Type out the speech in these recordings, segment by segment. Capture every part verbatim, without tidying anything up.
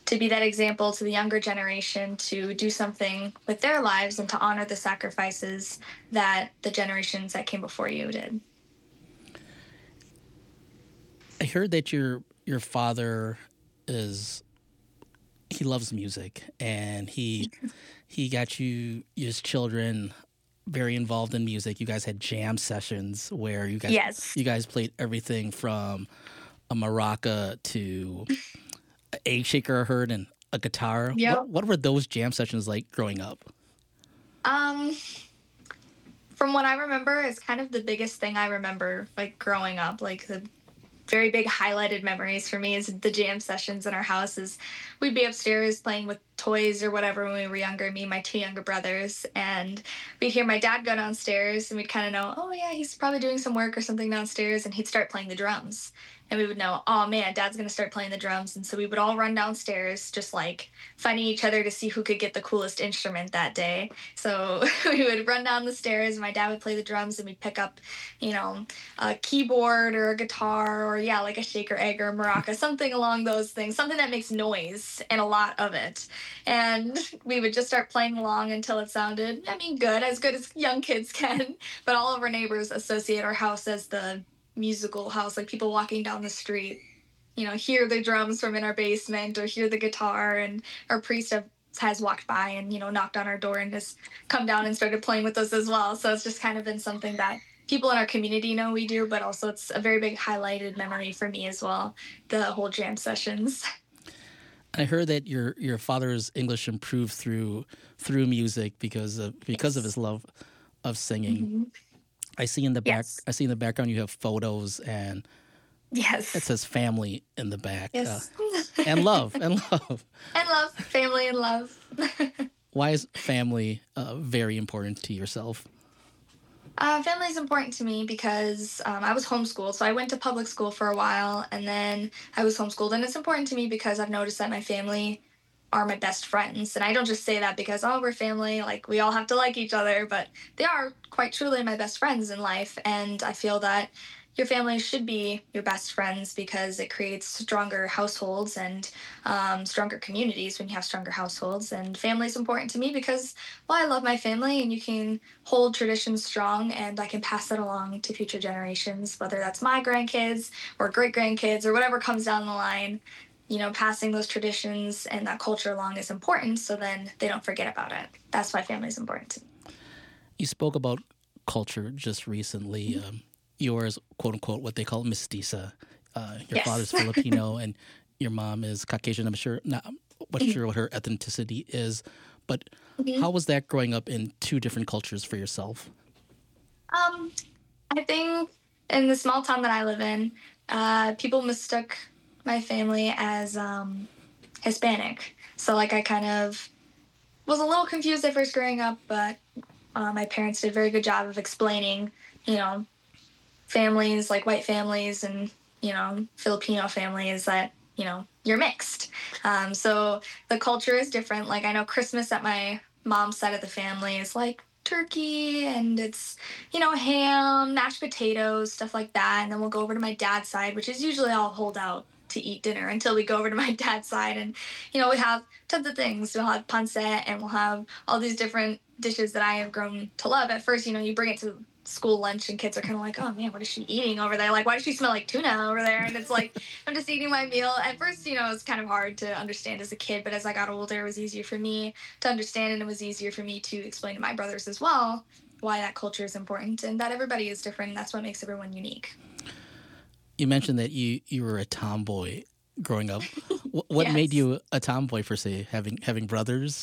to be that example to the younger generation to do something with their lives and to honor the sacrifices that the generations that came before you did. I heard that your your father is he loves music, and he he got you his children very involved in music. You guys had jam sessions where you guys Yes. you guys played everything from a maraca to an egg shaker, I heard, and a guitar. Yep. What, what were those jam sessions like growing up? Um, from what I remember, it's kind of the biggest thing I remember, like growing up, like the very big highlighted memories for me is the jam sessions in our house. Is we'd be upstairs playing with toys or whatever when we were younger, me and my two younger brothers, and we'd hear my dad go downstairs and we'd kind of know, oh yeah, he's probably doing some work or something downstairs, and he'd start playing the drums. And we would know, oh man, dad's going to start playing the drums. And so we would all run downstairs, just like fighting each other to see who could get the coolest instrument that day. So we would run down the stairs, and my dad would play the drums, and we'd pick up, you know, a keyboard or a guitar or, yeah, like a shaker egg or a maraca, something along those things, something that makes noise and a lot of it. And we would just start playing along until it sounded, I mean, good, as good as young kids can. But all of our neighbors associate our house as the musical house, like people walking down the street, you know, hear the drums from in our basement or hear the guitar, and our priest have, has walked by and, you know, knocked on our door and has come down and started playing with us as well. So it's just kind of been something that people in our community know we do, but also it's a very big highlighted memory for me as well, the whole jam sessions. I heard that your your father's English improved through through music because of because Yes. of his love of singing. Mm-hmm. I see in the back. Yes. I see in the background you have photos, and Yes. it says family in the back. Yes. Uh, and love, and love. And love, family and love. Why is family uh, very important to yourself? Uh, family is important to me because um, I was homeschooled. So I went to public school for a while, and then I was homeschooled. And it's important to me because I've noticed that my family are my best friends. And I don't just say that because, oh, we're family, like we all have to like each other, but they are quite truly my best friends in life. And I feel that your family should be your best friends because it creates stronger households and um, stronger communities when you have stronger households. And family is important to me because, well, I love my family, and you can hold traditions strong, and I can pass that along to future generations, whether that's my grandkids or great grandkids or whatever comes down the line. You know, passing those traditions and that culture along is important, so then they don't forget about it. That's why family is important to me. You spoke about culture just recently. Mm-hmm. Um, yours, quote unquote, what they call mestiza. Uh, your Yes. father's Filipino, and your mom is Caucasian. I'm sure not what Mm-hmm. sure what her ethnicity is, but Mm-hmm. how was that growing up in two different cultures for yourself? Um, I think in the small town that I live in, uh, people mistook my family as um, Hispanic. So, like, I kind of was a little confused at first growing up, but uh, my parents did a very good job of explaining, you know, families, like white families and, you know, Filipino families, that, you know, you're mixed. Um, so the culture is different. Like, I know Christmas at my mom's side of the family is like turkey, and it's, you know, ham, mashed potatoes, stuff like that. And then we'll go over to my dad's side, which is usually I'll hold out to eat dinner until we go over to my dad's side. And, you know, we have tons of things. We'll have pancit, and we'll have all these different dishes that I have grown to love. At first, you know, you bring it to school lunch and kids are kind of like, oh man, what is she eating over there? Like, why does she smell like tuna over there? And it's like, I'm just eating my meal. At first, you know, it was kind of hard to understand as a kid, but as I got older, it was easier for me to understand, and it was easier for me to explain to my brothers as well why that culture is important and that everybody is different. And that's what makes everyone unique. You mentioned that you, you were a tomboy growing up. What, what Yes. made you a tomboy, per se? Having having brothers?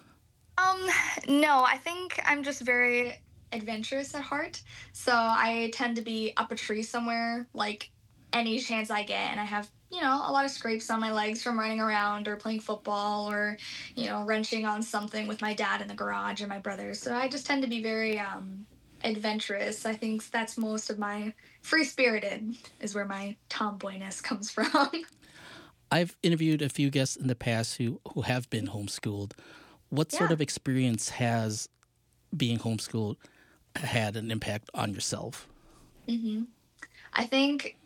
Um, no, I think I'm just very adventurous at heart. So I tend to be up a tree somewhere, like any chance I get. And I have, you know, a lot of scrapes on my legs from running around or playing football or, you know, wrenching on something with my dad in the garage and my brothers. So I just tend to be very um, adventurous. I think that's most of my free-spirited is where my tomboyness comes from. I've interviewed a few guests in the past who, who have been homeschooled. What sort Yeah. of experience has being homeschooled had an impact on yourself? hmm I think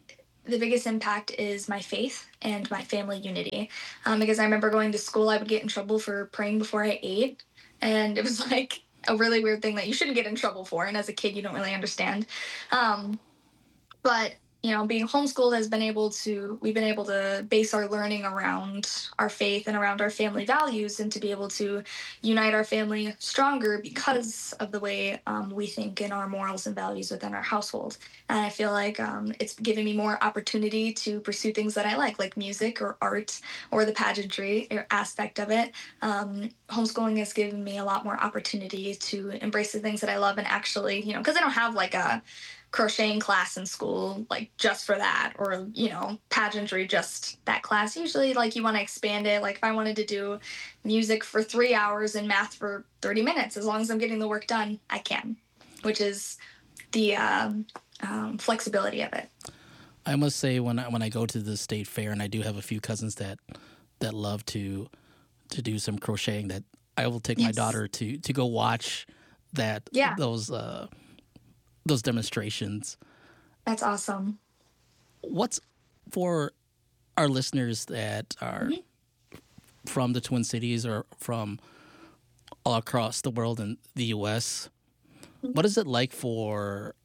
the biggest impact is my faith and my family unity. Um, because I remember going to school, I would get in trouble for praying before I ate. And it was like a really weird thing that you shouldn't get in trouble for. And as a kid, you don't really understand. Um, but you know, being homeschooled has been able to we've been able to base our learning around our faith and around our family values, and to be able to unite our family stronger because of the way um, we think and our morals and values within our household. And I feel like um, it's given me more opportunity to pursue things that I like like music or art or the pageantry aspect of it. um, Homeschooling has given me a lot more opportunity to embrace the things that I love, and actually, you know, because I don't have like a crocheting class in school like just for that, or you know, pageantry just that class. Usually like you want to expand it. Like if I wanted to do music for three hours and math for thirty minutes, as long as I'm getting the work done, I can, which is the um, um, flexibility of it. I must say, when I, when I go to the state fair, and I do have a few cousins that that love to to do some crocheting, that I will take yes. my daughter to to go watch that yeah. those uh, those demonstrations. That's awesome. What's for our listeners that are mm-hmm. from the Twin Cities or from all across the world and the U S, mm-hmm. what is it like for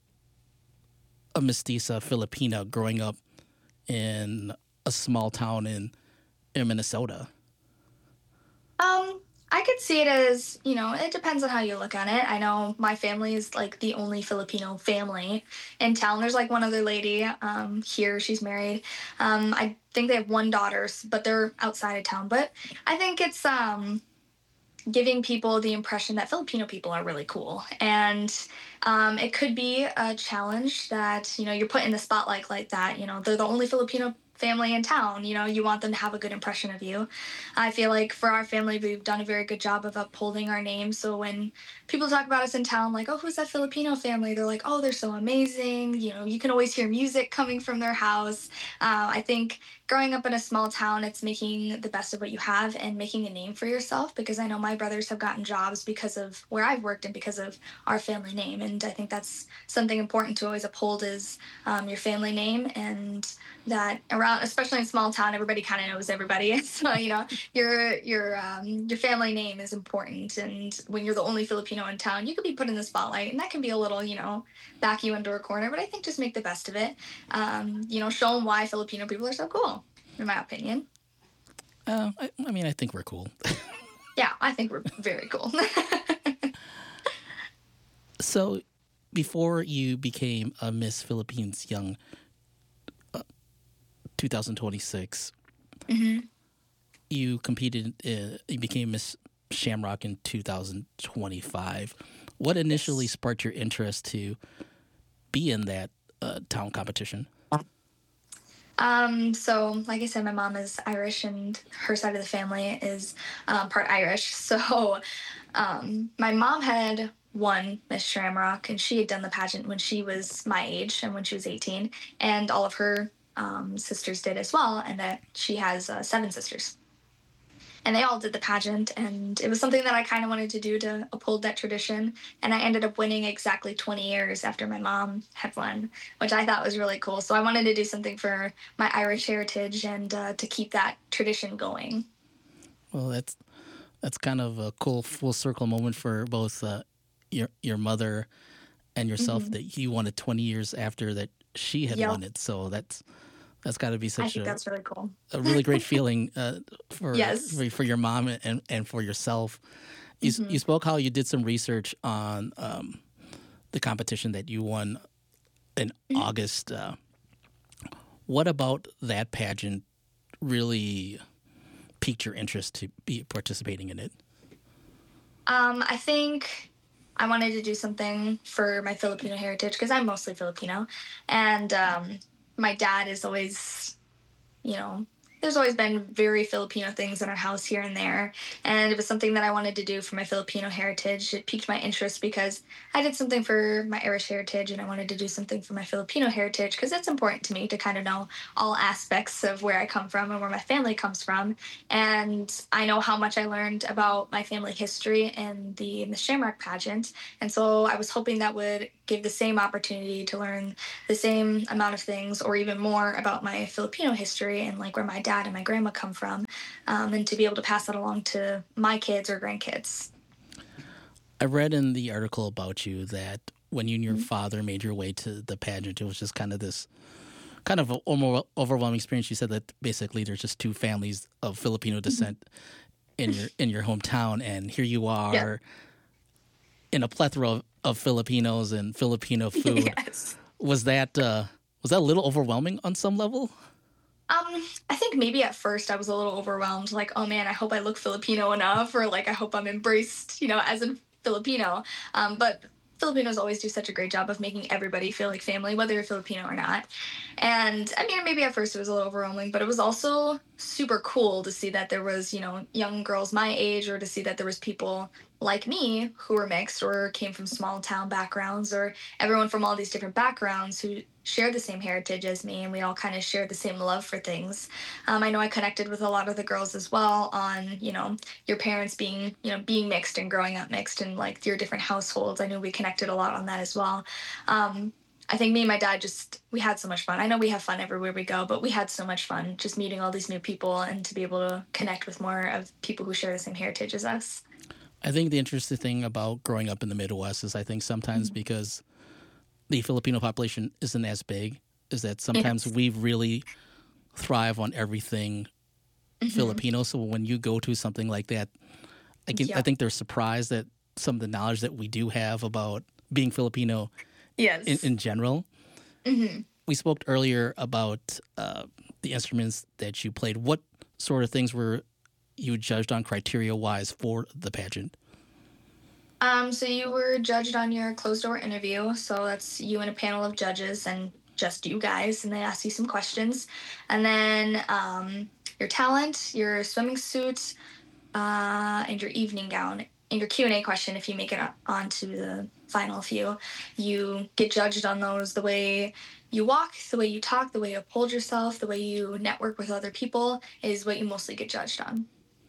a mestiza Filipina growing up in a small town in in Minnesota? Um, I could see it as, you know, it depends on how you look at it. I know my family is like the only Filipino family in town. There's like one other lady um, here. She's married. Um, I think they have one daughter, but they're outside of town. But I think it's um, giving people the impression that Filipino people are really cool. And um, it could be a challenge that, you know, you're put in the spotlight like that. You know, they're the only Filipino family in town. You know, you want them to have a good impression of you. I feel like for our family, we've done a very good job of upholding our name. So when people talk about us in town, like, oh, who's that Filipino family? They're like, oh, they're so amazing. You know, you can always hear music coming from their house. Uh, I think growing up in a small town, it's making the best of what you have and making a name for yourself, because I know my brothers have gotten jobs because of where I've worked and because of our family name. And I think that's something important to always uphold, is um, your family name, and that around, especially in small town, everybody kind of knows everybody. So, you know, your your um, your family name is important. And when you're the only Filipino in town, you could be put in the spotlight, and that can be a little, you know, back you into a corner. But I think just make the best of it. Um, you know, show them why Filipino people are so cool, in my opinion. Uh, I, I mean, I think we're cool. Yeah, I think we're very cool. So, before you became a Miss Philippines Young uh, twenty twenty-six, mm-hmm. you competed, uh, you became Miss Shamrock in two thousand twenty-five. What initially yes. sparked your interest to be in that uh, town competition? Um, so, like I said, my mom is Irish, and her side of the family is um, part Irish. So, um, my mom had won Miss Shamrock, and she had done the pageant when she was my age and when she was eighteen, and all of her um, sisters did as well, and that she has uh, seven sisters. And they all did the pageant, and it was something that I kind of wanted to do to uphold that tradition. And I ended up winning exactly twenty years after my mom had won, which I thought was really cool. So I wanted to do something for my Irish heritage and uh, to keep that tradition going. Well, that's that's kind of a cool full circle moment for both uh, your your mother and yourself, mm-hmm. that you won it twenty years after that she had yep. won it. So that's that's got to be such I think a that's really cool. a really great feeling uh, for, yes. for for your mom and, and for yourself. You mm-hmm. you spoke how you did some research on um, the competition that you won in mm-hmm. August. Uh, what about that pageant really piqued your interest to be participating in it? Um, I think I wanted to do something for my Filipino heritage, because I'm mostly Filipino, and um, my dad is always, you know, there's always been very Filipino things in our house here and there. And it was something that I wanted to do for my Filipino heritage. It piqued my interest because I did something for my Irish heritage and I wanted to do something for my Filipino heritage because it's important to me to kind of know all aspects of where I come from and where my family comes from. And I know how much I learned about my family history in the Miss Shamrock pageant. And so I was hoping that would give the same opportunity to learn the same amount of things or even more about my Filipino history and like where my dad and my grandma come from, um, and to be able to pass that along to my kids or grandkids. I read in the article about you that when you and your Mhm. father made your way to the pageant, it was just kind of this kind of a over- overwhelming experience. You said that basically there's just two families of Filipino descent in your in your hometown, and here you Yeah. are in a plethora of, of Filipinos and Filipino food. Yes. Was that uh, was that a little overwhelming on some level? Um, I think maybe at first I was a little overwhelmed, like, oh man, I hope I look Filipino enough, or like I hope I'm embraced, you know, as a Filipino. Um, but Filipinos always do such a great job of making everybody feel like family, whether you're Filipino or not. And I mean, maybe at first it was a little overwhelming, but it was also super cool to see that there was, you know, young girls my age, or to see that there was people like me who were mixed or came from small town backgrounds, or everyone from all these different backgrounds who share the same heritage as me, and we all kind of share the same love for things. Um, I know I connected with a lot of the girls as well on, you know, your parents being, you know, being mixed and growing up mixed and like your different households. I knew we connected a lot on that as well. Um, I think me and my dad just, we had so much fun. I know we have fun everywhere we go, but we had so much fun just meeting all these new people and to be able to connect with more of people who share the same heritage as us. I think the interesting thing about growing up in the Midwest is I think sometimes because the Filipino population isn't as big, is that sometimes Yes. we really thrive on everything Filipino. So when you go to something like that, I, can, I Yeah. think they're surprised that some of the knowledge that we do have about being Filipino Yes. in, in general. hmm We spoke earlier about uh, the instruments that you played. What sort of things were you judged on criteria wise for the pageant? Um, so you were judged on your closed door interview. So that's you and a panel of judges and just you guys, and they ask you some questions. And then um, your talent, your swimming suit, uh, and your evening gown, and your Q and A question. If you make it onto the final few, you get judged on those. The way you walk, the way you talk, the way you uphold yourself, the way you network with other people is what you mostly get judged on.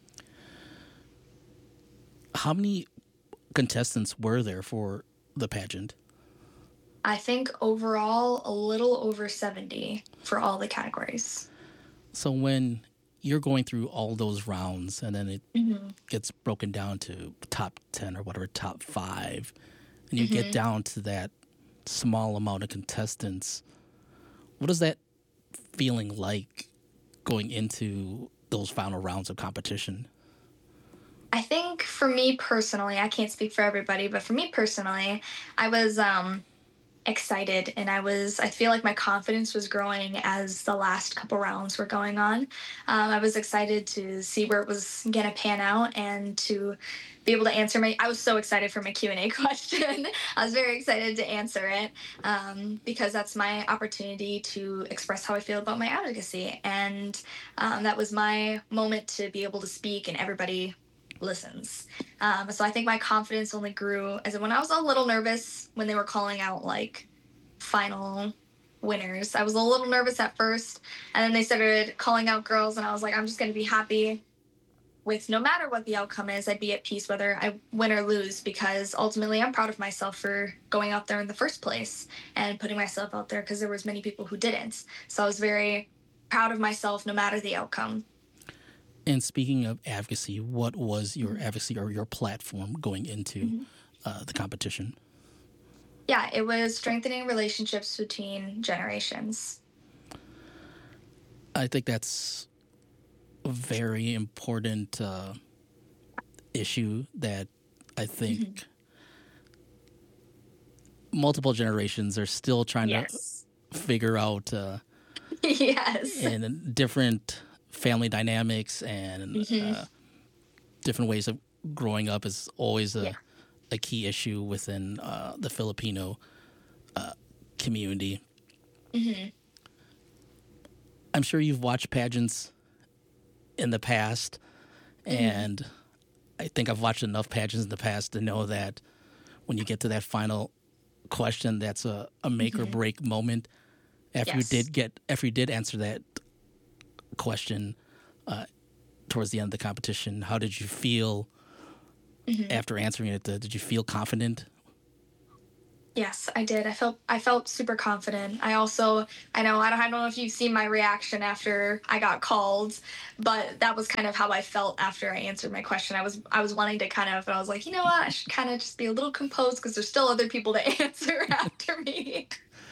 How many contestants were there for the pageant? I think overall a little over seventy for all the categories. So when you're going through all those rounds and then it Mm-hmm. gets broken down to top ten or whatever, top five, and you Mm-hmm. get down to that small amount of contestants, what is that feeling like going into those final rounds of competition? I think for me personally, I can't speak for everybody, but for me personally, I was um, excited and I was, I feel like my confidence was growing as the last couple rounds were going on. Um, I was excited to see where it was going to pan out and to be able to answer my, I was so excited for my Q and A question. I was very excited to answer it um, because that's my opportunity to express how I feel about my advocacy. And um, that was my moment to be able to speak and everybody listens. Um, so I think my confidence only grew as when I was a little nervous when they were calling out like final winners. I was a little nervous at first, and then they started calling out girls, and I was like, I'm just going to be happy with no matter what the outcome is. I'd be at peace whether I win or lose because ultimately I'm proud of myself for going out there in the first place and putting myself out there because there was many people who didn't. So I was very proud of myself no matter the outcome. And speaking of advocacy, what was your advocacy or your platform going into Mm-hmm. uh, the competition? Yeah, it was strengthening relationships between generations. I think that's a very important uh, issue that I think mm-hmm. multiple generations are still trying Yes. to figure out uh, yes. in different family dynamics and mm-hmm. uh, different ways of growing up is always a, Yeah. a key issue within uh, the Filipino uh, community. Mm-hmm. I'm sure you've watched pageants in the past, Mm-hmm. and I think I've watched enough pageants in the past to know that when you get to that final question, that's a, a make or Mm-hmm. break moment. After you Yes. did get, after you did answer that question uh, towards the end of the competition, how did you feel Mm-hmm. after answering it? Did you feel confident? Yes, I did. I felt I felt super confident. I also I know I don't, I don't know if you've seen my reaction after I got called, but that was kind of how I felt after I answered my question. I was I was wanting to kind of I was like, you know what, I should kind of just be a little composed because there's still other people to answer after me.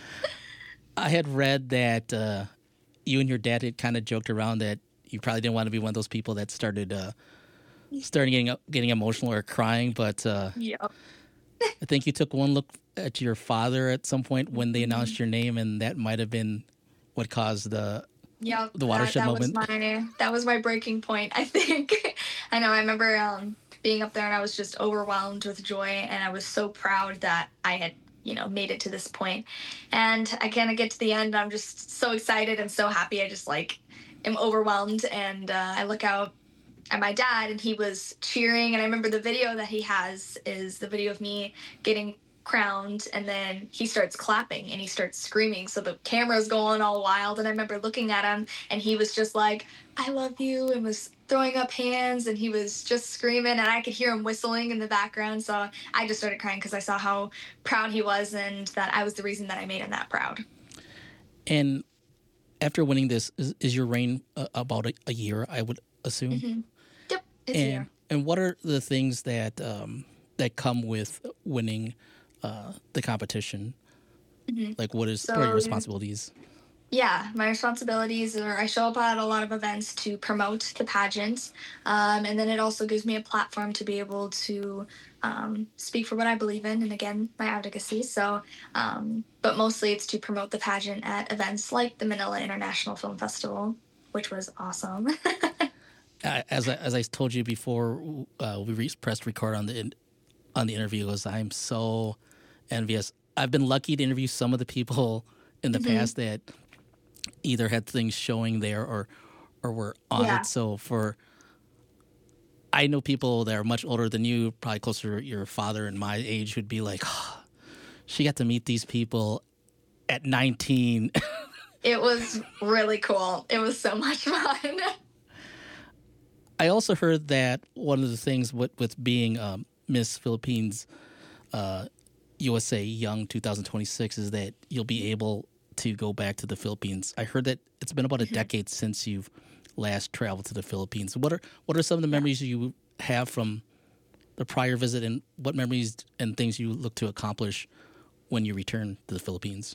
I had read that uh, you and your dad had kind of joked around that you probably didn't want to be one of those people that started uh, started getting getting emotional or crying, but uh, Yep. I think you took one look at your father at some point when they announced your name, and that might have been what caused the Yep, the that, watershed that was moment. my that was my breaking point, I think. I know I remember um, being up there and I was just overwhelmed with joy and I was so proud that I had, you know, made it to this point. And I kind of get to the end, I'm just so excited and so happy. I just like am overwhelmed and uh, I look out at my dad and he was cheering and I remember the video that he has is the video of me getting crowned and then he starts clapping and he starts screaming so the camera's going all wild and I remember looking at him and he was just like I love you and was throwing up hands and he was just screaming and I could hear him whistling in the background so I just started crying because I saw how proud he was and that I was the reason that I made him that proud. And after winning this, is, is your reign uh, about a, a year? I would assume. Mm-hmm. Yep, it's And here. and what are the things that um, that come with winning uh, the competition? Mm-hmm. Like, what is So, what are your responsibilities? Yeah, my responsibilities are I show up at a lot of events to promote the pageant, um, and then it also gives me a platform to be able to um, speak for what I believe in, and again, my advocacy. So, um, but mostly it's to promote the pageant at events like the Manila International Film Festival, which was awesome. Uh, As I, as I told you before, uh, we re- pressed record on the in, on the interview. Was I'm so envious. I've been lucky to interview some of the people in the Mm-hmm. past that either had things showing there or or were on Yeah. it. So for I know people that are much older than you, probably closer to your father and my age, who'd be like, oh, she got to meet these people at nineteen. It was really cool. It was so much fun. I also heard that one of the things with, with being um, Miss Philippines uh, U S A Young twenty twenty-six is that you'll be able to go back to the Philippines. I heard that it's been about a decade since you've last traveled to the Philippines. What are what are some of the memories you have from the prior visit, and what memories and things you look to accomplish when you return to the Philippines?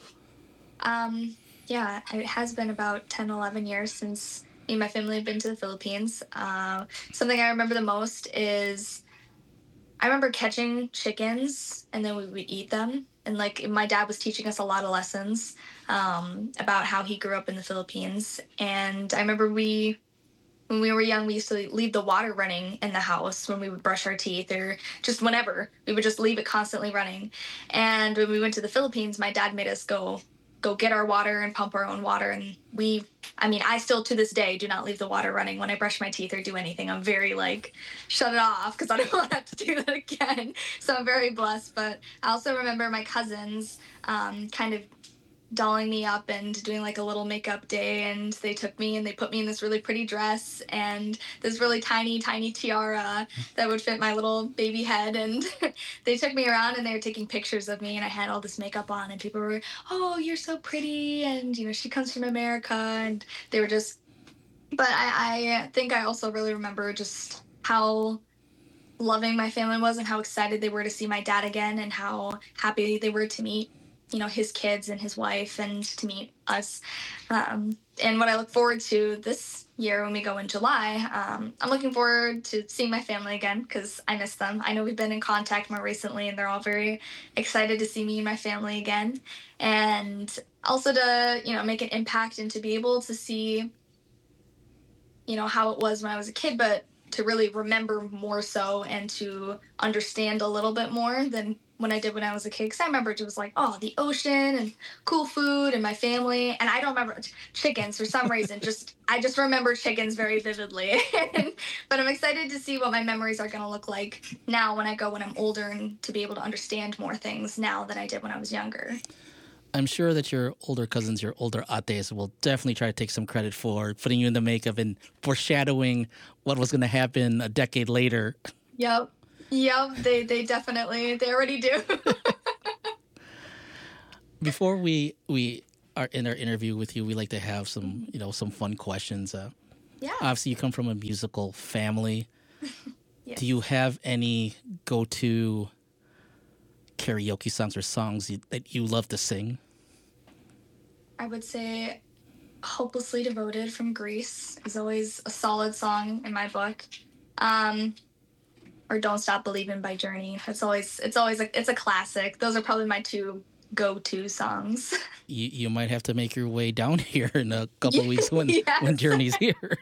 Um, yeah, it has been about ten, eleven years since me and my family have been to the Philippines. Uh, something I remember the most is I remember catching chickens and then we would eat them. And like my dad was teaching us a lot of lessons um, about how he grew up in the Philippines. And I remember we, when we were young, we used to leave the water running in the house when we would brush our teeth or just whenever. We would just leave it constantly running. And when we went to the Philippines, my dad made us go go get our water and pump our own water. And we, I mean, I still to this day do not leave the water running when I brush my teeth or do anything. I'm very like, shut it off because I don't want to have to do that again. So I'm very blessed. But I also remember my cousins um, kind of dolling me up and doing like a little makeup day, and they took me and they put me in this really pretty dress and this really tiny tiny tiara that would fit my little baby head, and they took me around and they were taking pictures of me and I had all this makeup on and people were, oh, you're so pretty, and you know, she comes from America, and they were just, but I, I think I also really remember just how loving my family was and how excited they were to see my dad again and how happy they were to meet, you know, his kids and his wife and to meet us. Um, and what I look forward to this year when we go in July, um, I'm looking forward to seeing my family again because I miss them. I know we've been in contact more recently and they're all very excited to see me and my family again. And also to, you know, make an impact and to be able to see, you know, how it was when I was a kid, but to really remember more so and to understand a little bit more than when I did when I was a kid. Because I remember it was like, oh, the ocean and cool food and my family. And I don't remember ch- chickens for some reason. Just I just remember chickens very vividly. But I'm excited to see what my memories are going to look like now when I go when I'm older, and to be able to understand more things now than I did when I was younger. I'm sure that your older cousins, your older ates, will definitely try to take some credit for putting you in the makeup and foreshadowing what was going to happen a decade later. Yep. Yep. They, they definitely, they already do. Before we we are in our interview with you, we like to have some, you know, some fun questions. Uh, Yeah. obviously, you come from a musical family. Yes. Do you have any go-to karaoke songs or songs you, that you love to sing? I would say Hopelessly Devoted from Grease is always a solid song in my book. Um, or Don't Stop Believing by Journey. It's always it's always a, it's a classic. Those are probably my two go-to songs. You you might have to make your way down here in a couple of weeks when Yes. when Journey's here.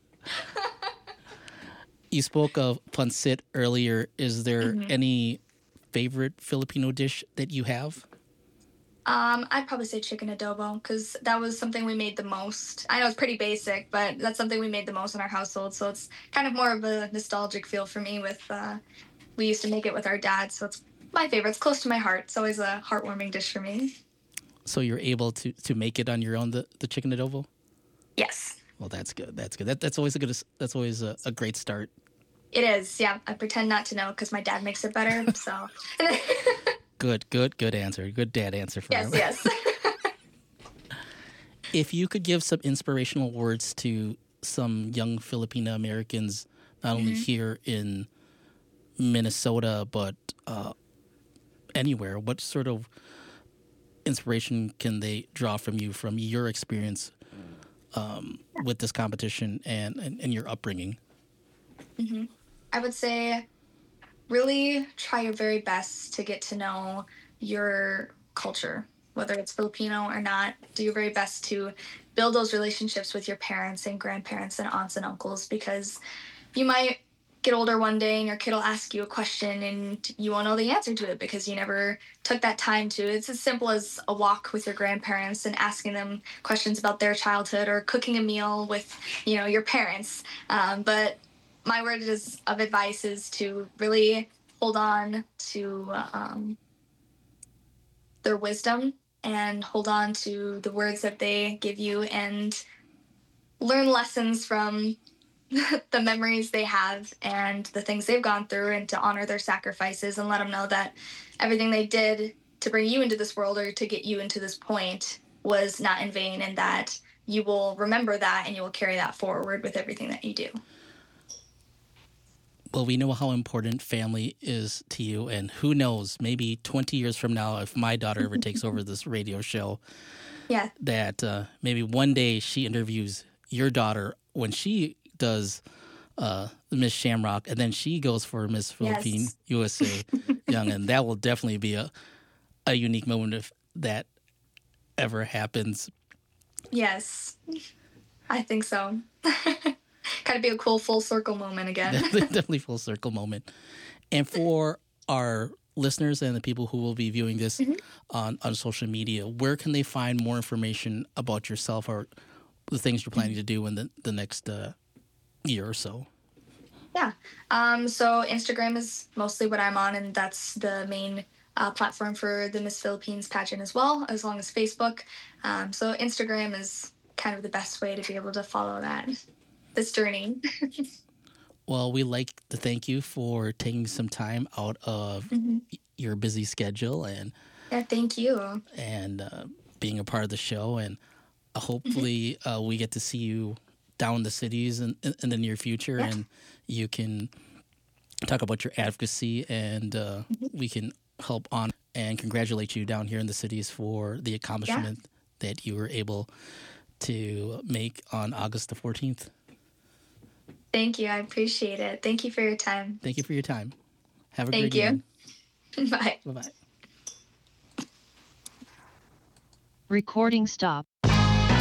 You spoke of pancit earlier. Is there Mhm. any favorite Filipino dish that you have? Um, I'd probably say chicken adobo because that was something we made the most. I know it's pretty basic, but that's something we made the most in our household. So it's kind of more of a nostalgic feel for me. With uh, we used to make it with our dad, so it's my favorite. It's close to my heart. It's always a heartwarming dish for me. So you're able to, to make it on your own, the, the chicken adobo? Yes, Well, that's good. That's good. That, that's always a good. That's always a, a great start. it is. Yeah, I pretend not to know because my dad makes it better. So Good, good, good answer. Good dad answer for yes, him. yes. If you could give some inspirational words to some young Filipino Americans, not only here in Minnesota but uh, anywhere, what sort of inspiration can they draw from you, from your experience um, with this competition and, and, and your upbringing? I would say really try your very best to get to know your culture, whether it's Filipino or not. Do your very best to build those relationships with your parents and grandparents and aunts and uncles, because you might get older one day and your kid will ask you a question and you won't know the answer to it because you never took that time to. It's as simple as a walk with your grandparents and asking them questions about their childhood, or cooking a meal with, you know, your parents. Um, but my word is of advice is to really hold on to um, their wisdom and hold on to the words that they give you, and learn lessons from the memories they have and the things they've gone through, and to honor their sacrifices and let them know that everything they did to bring you into this world or to get you into this point was not in vain, and that you will remember that and you will carry that forward with everything that you do. Well, we know how important family is to you, and who knows, maybe twenty years from now, if my daughter ever takes over this radio show, Yeah. that uh, maybe one day she interviews your daughter when she does uh, Miss Shamrock, and then she goes for Miss Philippine Yes. U S A Young, and that will definitely be a, a unique moment if that ever happens. Yes. I think so. Kind of be a cool full circle moment again. Definitely full circle moment. And for our listeners and the people who will be viewing this Mhm. on, on social media, where can they find more information about yourself or the things you're planning to do in the, the next uh, year or so? Yeah. Um, so Instagram is mostly what I'm on, and that's the main uh, platform for the Miss Philippines pageant as well, as long as Facebook. Um, so Instagram is kind of the best way to be able to follow that, this journey. Well, we like to thank you for taking some time out of Mhm. your busy schedule and Yeah, thank you. and uh, being a part of the show. And uh, hopefully uh, we get to see you down in the cities in, in, in the near future, Yeah. and you can talk about your advocacy, and uh, we can help on and congratulate you down here in the cities for the accomplishment that you were able to make on August the fourteenth. Thank you. I appreciate it. Thank you for your time. Thank you for your time. Have a Thank great you. evening. Bye. Bye-bye. Recording stopped.